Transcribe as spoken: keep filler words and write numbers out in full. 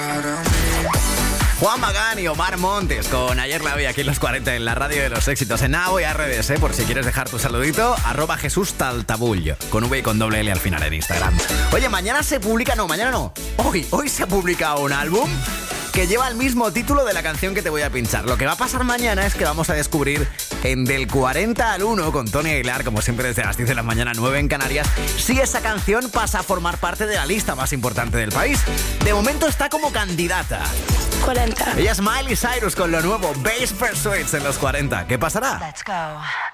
Juan Magán y Omar Montes con Ayer la vi aquí en los cuarenta en la radio de los éxitos en Nao y a redes, ¿eh? Por si quieres dejar tu saludito, arroba Jesús Taltabull, con V y con doble L al final en Instagram. Oye, mañana se publica, no, mañana no, hoy, hoy se ha publicado un álbum que lleva el mismo título de la canción que te voy a pinchar. Lo que va a pasar mañana es que vamos a descubrir en Del cuarenta al uno con Tony Aguilar, como siempre desde las diez de la mañana, nueve en Canarias, si esa canción pasa a formar parte de la lista más importante del país. De momento está como candidata. cuarenta. Ella es Miley Cyrus con lo nuevo Bass Pursuits en los cuarenta. ¿Qué pasará? Let's go.